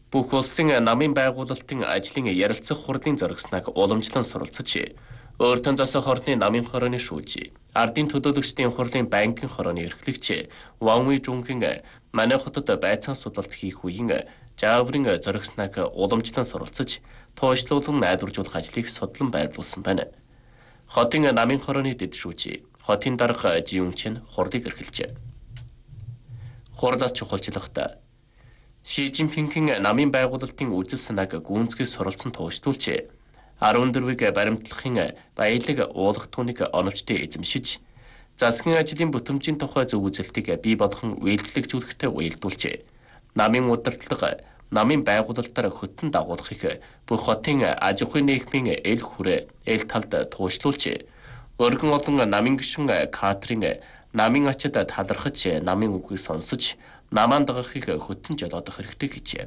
Бүх улсын намын байгуулалтын ажлын ярилцах хурлын зоригсныг уламжлан суралцж, өөртөө засах хорны намын хорооны шүүж, ардын төлөөлөгчдийн хурлын банкын хорооны эрхлэгч Ван Уйжунгийн манай хотод байцаан судалт хийх үеийн жааврын зоригсныг уламжлан суралцж, туушлуулан найдваржуулах ажлыг судлан байрлуулсан байна. Хотын намын хорооны дэд шүүж, хотын дарга Жиюнчин хурлыг эрхэлжээ. Хурлаас чухалчлахад Ши Цзиньпингийн намын байгуулалтын үзэл санааг гүнзгий суралцсан тууштуулж, 14-ийг баримтлахын баялаг уулах түүнийг оновчтой эзэмшиж, засгийн ажлын бүтэмжийн тухай зөв үзэлтийг бий болгон үйлдэлжүүлэхтэй уялдуулж, намын удирдлага, намын байгуулалтаар хөтөн дагуулахыг бүх хотын аж ахуйн нийгмийн эл хүрээ эл талд туушлуулж, өргөн олон намын гишүүн Катрин намын ачид талархаж намын үгийг сонсож, намаан дагахыг хөтөн жолоодох хэрэгтэй гэжээ.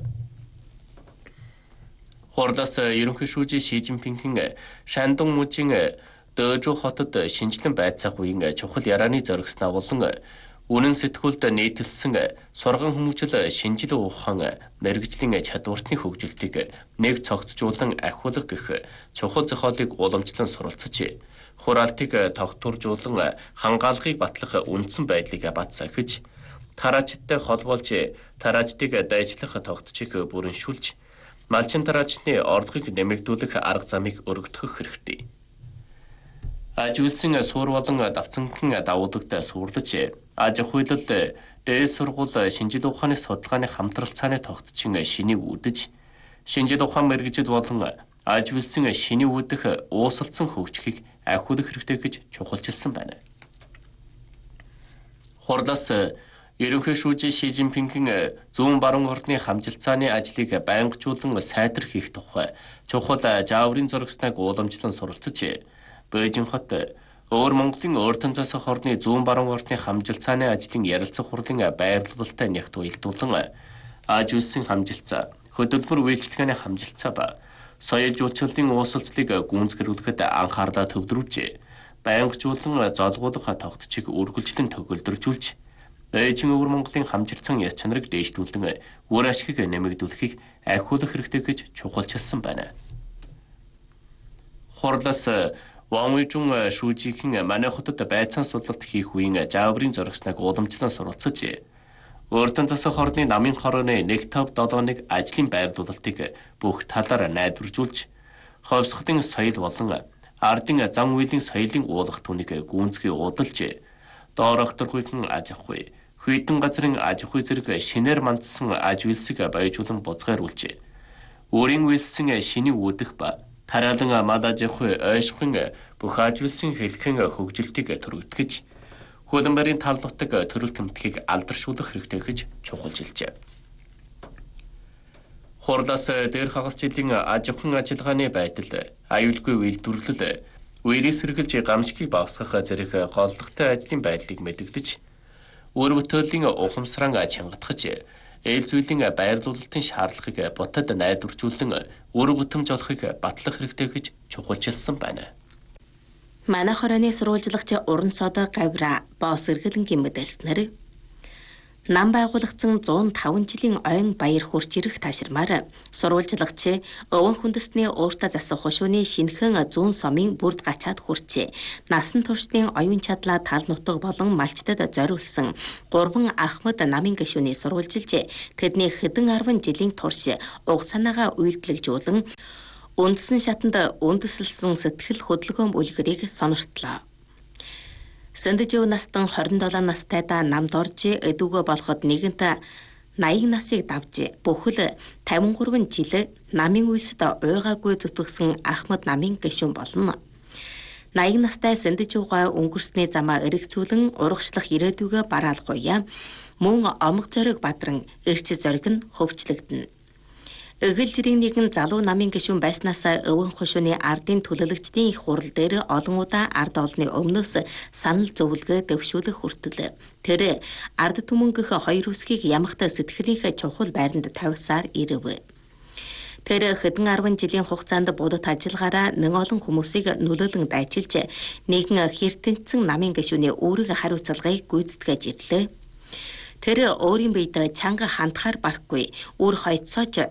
Хурлаас ерөнхий шүүж Ши Цзиньпингийн Шандун мужийн Дэжу хотод шинжлэн байцаах үеийн чухал ярианы зоригснаа болон үнэн сэтгүүлд нийтэлсэн сурган хүмүүжил шинжил ухаан мэргэжлийн чадвартны хөгжилтийг нэг цогцжуулан ахиулах гэх чухал зохиолыг уламжлан суралцж, хураалтыг тогтворжуулан хангаалгыг батлах үндсэн байдлыг бат сахиж, тараачдтай холбоолж тараачдыг дайчлах тогтцыг бүрэншүүлж, малчин тараачны орлогыг нэмэгдүүлэх арга замыг өргөдгөх хэрэгтэй. Аж үйлсийн суур болон давцангийн давуудагт суурлаж, аж ахуйлал дээд сургууль шинжил ухааны судалгааны хамтралцааны тогтчин шинийг үүдэж, шинжил ухаан мэргэжил болон аж үйлсийн шиний үүдэх уусалцсан хөгжихийг ахиулах хэрэгтэй гэж чухалчилсан байна. Хурлаас ерөнхий шүүж Ши Цзиньпингийн зүүн баруун орны хамжилтцааны ажлыг байнгачуулан сайтар хийх тухай чухал жааврын зоригсныг уламжлан суралцж, Бээжин хот өөр Монголын өөртөө засах орны зүүн баруун орны хамжилтцааны ажлын ярилцах хурлын байрлуулалтаа нэгт уялдуулан аж үйлсийн хамжилтцаа, хөдөлмөр үйлчилгээний хамжилтцаа ба соёл жуулчлалын уусалцлыг гүйцэтгэхэд анхаарлаа төвлөрүүлж, байнгачуулан золгуулах тогтцыг үргэлжлэн төгөлдржүүлж, Бээжин өвөр Монголын хамжилтсан яс чанарыг дээшлүүлэн үр ашгийг нэмэгдүүлэхийг ахиулах хэрэгтэй гэж чухалчилсан байна. Хурлаас Ван Уйжун шүүжийн манай хотод байцаан судалт хийх үеийн жааврын зоригсныг уламжлан суралцж, өөртөө засах орны намын хорооны 157-ыг ажлын байрлуулалтыг бүх талаар найдваржуулж, ховсгодын соёл болон ардын зан үйлийн соёлын уулах түүнийг гүнзгий удалж, доор огторгүйхэн аж ахуй, хүйтэн газрын аж ахуй зэрэг шинээр мандсан аж үйлсийг баяжуулан бузгааруулж, өөрийн үйлсэн шиний үүдэх ба тараалан мад аж ахуй ойшихын бүх аж үйлсийн хэлхэн хөгжилтийг төрөгдгөж, хөлбөмбөрийн тал нутаг төрөл тэмдгийг алдаршуулах хэрэгтэй гэж чухалчилжээ. Хурлаас дээр хагас жилийн аж ахуйн ажиллагааны байдал, аюулгүй үйлдвэрлэл, үерээс сэргэлж гамшигыг багасгах зэрэг голлогтой ажлын байдлыг мэдэгдэж, өр бүтээлийн ухамсараа чангатгаж, эл зүйлийн байрлуулалтын шаардлагыг бутад найдваржуулан өр бүтэмж олохыг батлах хэрэгтэй гэж чухалчилсан байна. Манай хорооны сурвалжлагч Уран Содо Гавра босс эргэлэнгийн мэдээлснээр нам байгуулагдсан 105 жилийн ойн баяр хурц ирэх таширмаар сурвалжлагч өвөн хүндэсний ууртаа засах хошууны шинхэн зүүн сомын бүрд гачаад хүрчээ. Насан туршдын оюун чадлаа тал нутаг болон малчтад зориулсан 3 Ахмад намын гишүүний сурвалжилж, тэдний хэдэн 10 жилийн турш уг санаагаа үйлдэлжүүлэн үндсэн шатанд үндэслэлсэн сэтгэл хөдөлгөөн бүлгэрийг сониртлоо. Сэндэж настан 27 настайдаа намд орж эдүгөө болоход нэгэнт 80 насыг давж бүхэл 53 жил намын үйлсэд уйгаагүй зүтгэсэн Ахмад намын гишүүн болно. 80 настай Сэндэж өнгөрсний замаа эргэцүүлэн урагшлах ирээдүгөө бараалгуя, мөн омог зориг бадран эрч зориг нь хөвчлөгдөнө. Эгэл жирийн нэгэн залуу намын гишүүн байснаас өвөн хошууны ардын төлөөлөгчдийн их хурал дээр олон удаа ард олны өмнөөс санал зөвлөгөө дэвшүүлэх хүртэл тэр ард түмэнгэх хоёр үсгийг ямагт сэтгэлийнхээ чухал байранд тавьсаар ирэв. Тэр хэдэн 10 жилийн хугацаанд будад ажиллагаараа нэн олон хүмүүсийг нөлөөлөн дайчилж, нэгэн хэртэнцэн намын гишүүний өөрийн хариуцлагыг гүйцэтгэж ирлээ. Тэр өөрийн биед чанга хандхаар барахгүй, үр хойцоож